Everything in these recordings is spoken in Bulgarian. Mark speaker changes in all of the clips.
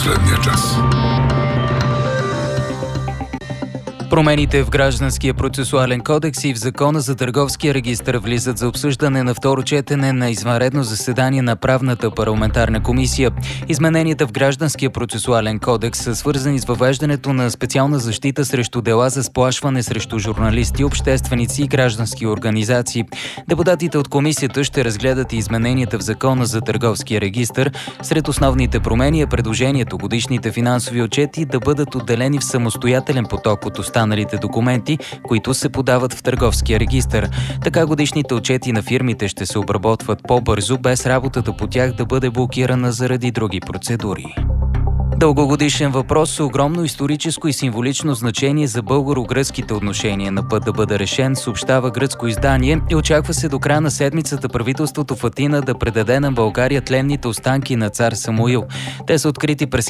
Speaker 1: последния час.
Speaker 2: Промените в Гражданския процесуален кодекс и в Закона за търговския регистър влизат за обсъждане на второ четене на извънредно заседание на Правната парламентарна комисия. Измененията в Гражданския процесуален кодекс са свързани с въвеждането на специална защита срещу дела за сплашване срещу журналисти, общественици и граждански организации. Депутатите от комисията ще разгледат и измененията в Закона за търговския регистър. Сред основните промени е предложението годишните финансови отчети да бъдат отделени в самостоятелен поток от останалите документи, които се подават в търговския регистър. Така годишните отчети на фирмите ще се обработват по-бързо, без работата по тях да бъде блокирана заради други процедури. Дългогодишен въпрос с огромно историческо и символично значение за българо-гръцките отношения на път да бъде решен, съобщава гръцко издание, и очаква се до края на седмицата правителството в Атина да предаде на България тленните останки на цар Самуил. Те са открити през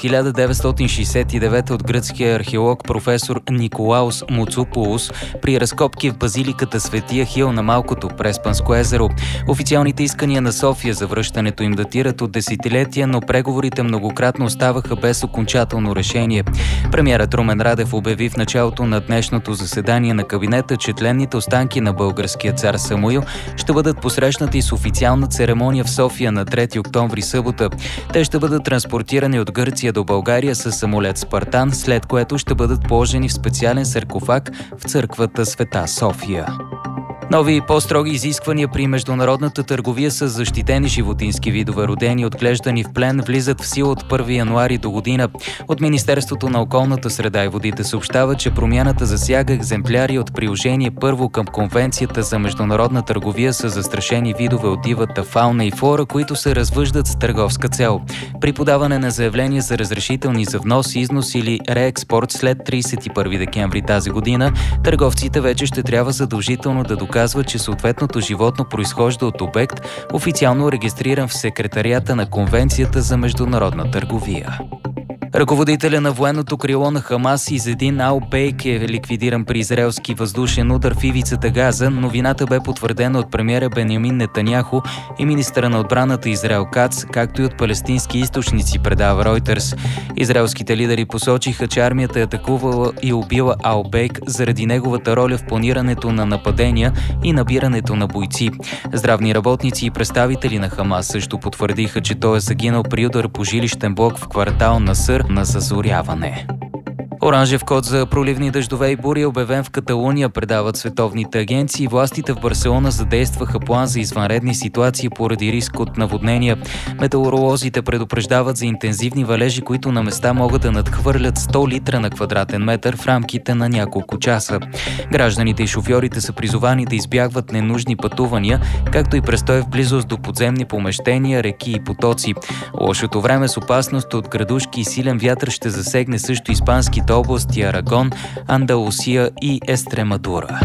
Speaker 2: 1969 от гръцкия археолог професор Николаус Муцопулос при разкопки в базиликата Светия Хил на Малкото Преспанско езеро. Официалните искания на София за връщането им датират от десетилетия, но преговорите многократно оставаха без окончателно решение. Премиерът Румен Радев обяви в началото на днешното заседание на кабинета, че тленните останки на българския цар Самуил ще бъдат посрещнати с официална церемония в София на 3 октомври събота. Те ще бъдат транспортирани от Гърция до България с самолет Спартан, след което ще бъдат положени в специален саркофаг в църквата Света София. Нови и по-строги изисквания при международната търговия с защитени животински видове, родени и отглеждани в плен, влизат в сила от 1 януари до година. От Министерството на околната среда и водите съобщава, че промяната засяга екземпляри от приложение първо към Конвенцията за международна търговия с застрашени видове от дивата фауна и флора, които се развъждат с търговска цел. При подаване на заявление за разрешителни за внос, износ или реекспорт след 31 декември тази година, търговците вече ще трябва задължително да доказват, че съответното животно произхожда от обект, официално регистриран в секретариата на Конвенцията за международна търговия. Ръководителя на военното крило на Хамас Изедин Ал-Бейк е ликвидиран при израелски въздушен удар в ивицата Газа. Новината бе потвърдена от премиера Бенямин Нетаняху и министъра на отбраната Израел Кац, както и от палестински източници, предава Ройтерс. Израелските лидери посочиха, че армията е атакувала и убила Ал-Бейк заради неговата роля в планирането на нападения и набирането на бойци. Здравни работници и представители на Хамас също потвърдиха, че той е загинал при удар по жилищен блок в квартал Насър на зазоряване. Оранжев код за проливни дъждове и бури е обявен в Каталуния, предават световните агенции. Властите в Барселона задействаха план за извънредни ситуации поради риск от наводнения. Метеоролозите предупреждават за интензивни валежи, които на места могат да надхвърлят 100 литра на квадратен метър в рамките на няколко часа. Гражданите и шофьорите са призовани да избягват ненужни пътувания, както и престой в близост до подземни помещения, реки и потоци. Лошото време с опасност от градушки и силен вятър ще засегне също испанските области Арагон, Андалусия и Естремадура.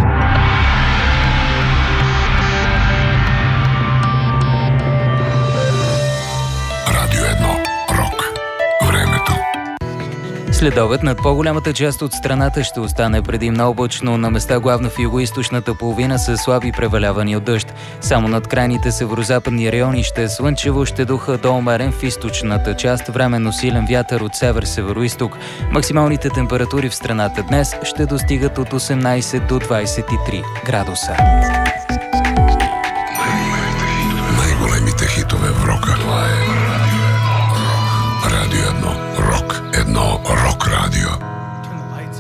Speaker 1: Радио 1. Рок. Времето.
Speaker 2: Следобед над по-голямата част от страната ще остане предимно облачно, на места главно в югоизточната половина с слаби превалявания от дъжд. Само над крайните северозападни райони ще е слънчево, ще духа до умерен в източната част, временно силен вятър от север-североизток. Максималните температури в страната днес ще достигат от 18 до 23 градуса.
Speaker 1: Най-големите хитове в рока. Това е Радио 1. Рок. Едно рок радио.